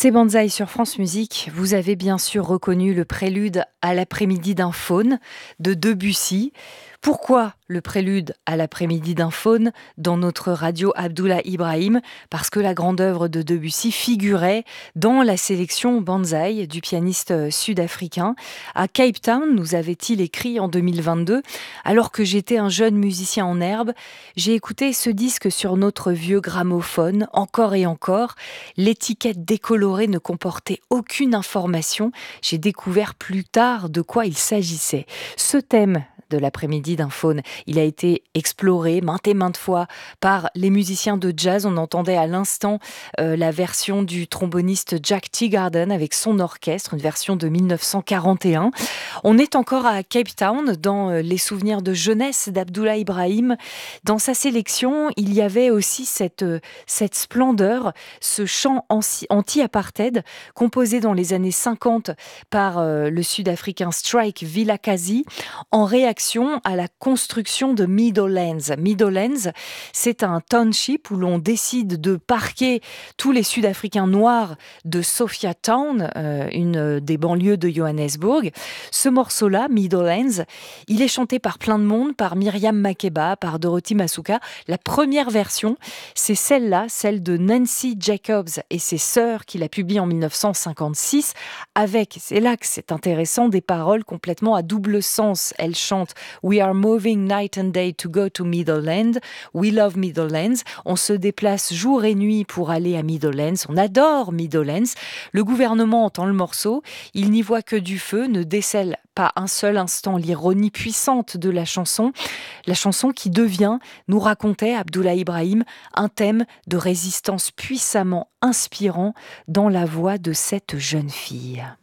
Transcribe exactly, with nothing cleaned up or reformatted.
C'est Banzai sur France Musique. Vous avez bien sûr reconnu le prélude à l'après-midi d'un faune de Debussy. Pourquoi le prélude à l'après-midi d'un faune dans notre radio Abdoulaye Ibrahim? Parce que la grande œuvre de Debussy figurait dans la sélection Banzai du pianiste sud-africain. À Cape Town, nous avait-il écrit en deux mille vingt-deux. Alors que j'étais un jeune musicien en herbe, j'ai écouté ce disque sur notre vieux gramophone, encore et encore. L'étiquette décolorée ne comportait aucune information. J'ai découvert plus tard de quoi il s'agissait. Ce thème de l'après-midi d'un faune, il a été exploré maintes et maintes fois par les musiciens de jazz. On entendait à l'instant euh, la version du tromboniste Jack Teagarden avec son orchestre, une version de mille neuf cent quarante et un. On est encore à Cape Town, dans euh, les souvenirs de jeunesse d'Abdoulaye Ibrahim. Dans sa sélection, il y avait aussi cette, euh, cette splendeur, ce chant anti-apartheid composé dans les années cinquante par euh, le Sud-Africain Strike Vilakazi en réaction à la construction de Meadowlands. Meadowlands, c'est un township où l'on décide de parquer tous les Sud-Africains noirs de Sophiatown, euh, une des banlieues de Johannesburg. Ce morceau-là, Meadowlands, il est chanté par plein de monde, par Miriam Makeba, par Dorothy Masuka. La première version, c'est celle-là, celle de Nancy Jacobs et ses sœurs qu'il a publiée en mille neuf cent cinquante-six avec, c'est là que c'est intéressant, des paroles complètement à double sens. Elle chante We are moving night and day to go to Meadowlands. We love Meadowlands. On se déplace jour et nuit pour aller à Meadowlands. On adore Meadowlands. Le gouvernement entend le morceau. Il n'y voit que du feu, ne décèle pas un seul instant l'ironie puissante de la chanson. La chanson qui devient, nous racontait Abdoulaye Ibrahim, un thème de résistance puissamment inspirant dans la voix de cette jeune fille.